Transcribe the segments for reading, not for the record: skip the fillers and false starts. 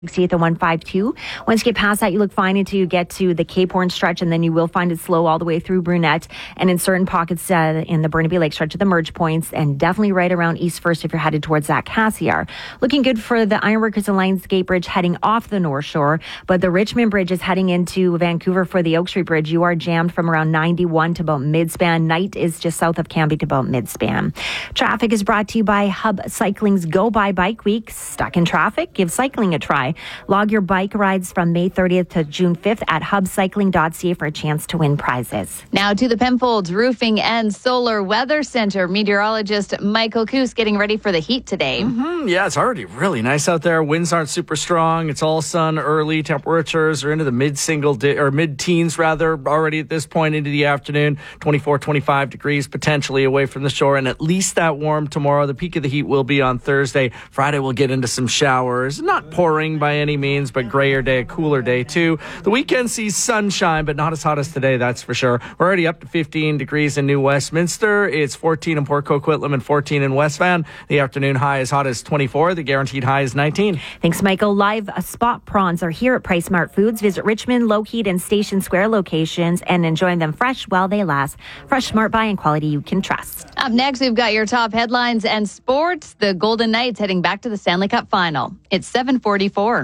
60th and 152. Once you get past that, you look fine until you get to the Cape Horn stretch, and then you will find it slow all the way through Brunette and in certain pockets in the Burnaby Lake stretch of the merge points, and definitely right around East First if you're headed towards that Cassiar. Looking good for the Ironworkers and Lionsgate Bridge heading off the North Shore, but the Richmond Bridge is heading into Vancouver for the Oak Street Bridge. You are jammed from around 91 to about midspan. Knight is just south of Cambie to about midspan. Traffic is brought to you by Hub Cycling's Go By Bike Week. Stuck in traffic? Give cycling a try. Log your bike rides from May 30th to June 5th at hubcycling.ca for a chance to win prizes. Now to the Penfolds Roofing and Solar Weather Center. Meteorologist Michael Coos getting ready for the heat today. Yeah, it's already really nice out there. Winds aren't super strong. It's all sun early. Temperatures are into the mid-teens rather already at this point into the afternoon. 24, 25 degrees potentially away from the shore, and at least that warm tomorrow. The peak of the heat will be on Thursday. Friday we'll get into some showers. Not pouring by any means, but grayer day, a cooler day too. The weekend sees sunshine, but not as hot as today, that's for sure. We're already up to 15 degrees in New Westminster. It's 14 in Port Coquitlam and 14 in West Van. The afternoon high as hot as 24. The guaranteed high is 19. Thanks, Michael. Live spot prawns are here at Price Mart Foods. Visit Richmond, Lougheed, and Station Square locations and enjoy them fresh while they last. Fresh, smart buy, and quality you can trust. Up next, we've got your top headlines and sports. The Golden Knights heading back to the Stanley Cup final. It's 7:44.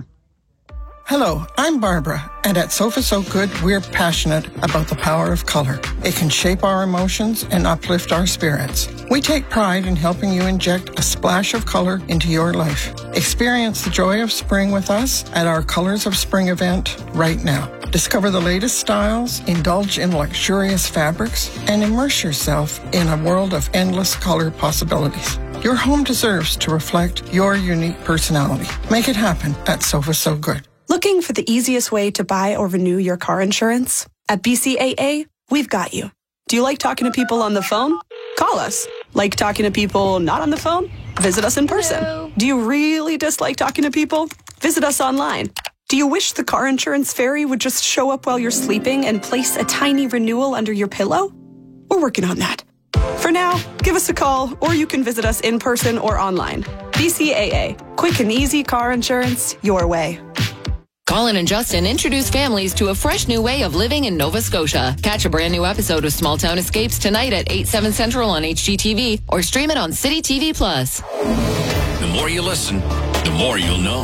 Hello, I'm Barbara, and at Sofa So Good, we're passionate about the power of color. It can shape our emotions and uplift our spirits. We take pride in helping you inject a splash of color into your life. Experience the joy of spring with us at our Colors of Spring event right now. Discover the latest styles, indulge in luxurious fabrics, and immerse yourself in a world of endless color possibilities. Your home deserves to reflect your unique personality. Make it happen at Sofa So Good. Looking for the easiest way to buy or renew your car insurance? At BCAA, we've got you. Do you like talking to people on the phone? Call us. Like talking to people not on the phone? Visit us in person. Hello. Do you really dislike talking to people? Visit us online. Do you wish the car insurance fairy would just show up while you're sleeping and place a tiny renewal under your pillow? We're working on that. For now, give us a call, or you can visit us in person or online. BCAA. Quick and easy car insurance your way. Colin and Justin introduce families to a fresh new way of living in Nova Scotia. Catch a brand new episode of Small Town Escapes tonight at 8/7 Central on HGTV or stream it on City TV+. The more you listen, the more you'll know.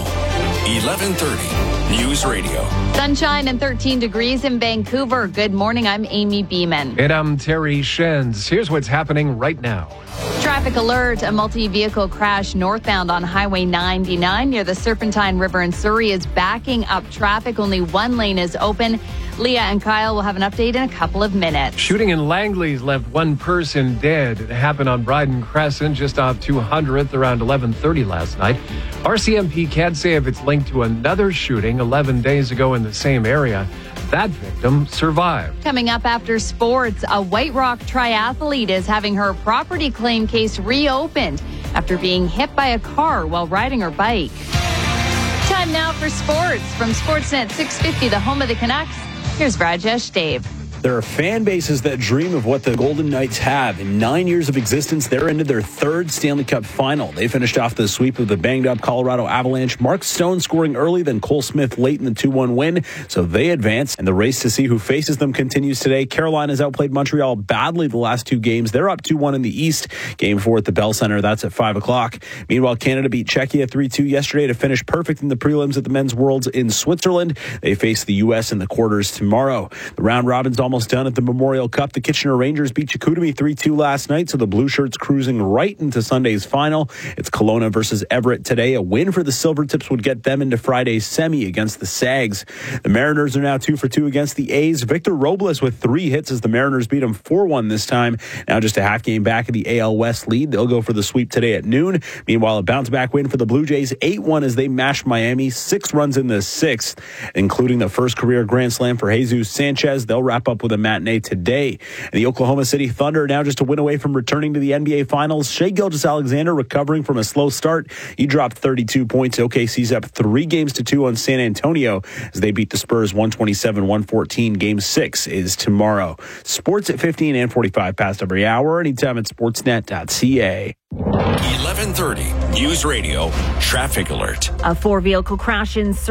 1130 News Radio. Sunshine and 13 degrees in Vancouver. Good morning. I'm Amy Beeman. And I'm Terry Shenz. Here's what's happening right now. Traffic alert. A multi-vehicle crash northbound on Highway 99 near the Serpentine River in Surrey is backing up traffic. Only one lane is open. Leah and Kyle will have an update in a couple of minutes. Shooting in Langley's left one person dead. It happened on Bryden Crescent just off 200th around 11:30 last night. RCMP can't say if it's linked to another shooting 11 days ago in the same area. That victim survived. Coming up after sports, a White Rock triathlete is having her property claim case reopened after being hit by a car while riding her bike. Time now for sports. From Sportsnet 650, the home of the Canucks, here's Rajesh Dave. There are fan bases that dream of what the Golden Knights have. In 9 years of existence, they're into their third Stanley Cup final. They finished off the sweep of the banged-up Colorado Avalanche. Mark Stone scoring early, then Cole Smith late in the 2-1 win. So they advance, and the race to see who faces them continues today. Carolina's outplayed Montreal badly the last two games. They're up 2-1 in the East. Game 4 at the Bell Center. That's at 5 o'clock. Meanwhile, Canada beat Czechia 3-2 yesterday to finish perfect in the prelims at the Men's Worlds in Switzerland. They face the U.S. in the quarters tomorrow. The round robin's almost done at the Memorial Cup. The Kitchener Rangers beat Chicoutimi 3-2 last night, so the Blue Shirts cruising right into Sunday's final. It's Kelowna versus Everett today. A win for the Silvertips would get them into Friday's semi against the Sags. The Mariners are now 2 for 2 against the A's. Victor Robles with 3 hits as the Mariners beat them 4-1 this time. Now just a half game back of the AL West lead. They'll go for the sweep today at noon. Meanwhile, a bounce-back win for the Blue Jays 8-1 as they mashed Miami. 6 runs in the 6th, including the first career grand slam for Jesus Sanchez. They'll wrap up with a matinee today. And the Oklahoma City Thunder now just a win away from returning to the NBA Finals. Shai Gilgeous-Alexander recovering from a slow start. He dropped 32 points. OKC's up 3-2 on San Antonio as they beat the Spurs 127-114. Game 6 is tomorrow. Sports at 15 and 45 past every hour. Anytime at sportsnet.ca. 1130 News Radio Traffic Alert. A 4-vehicle crash in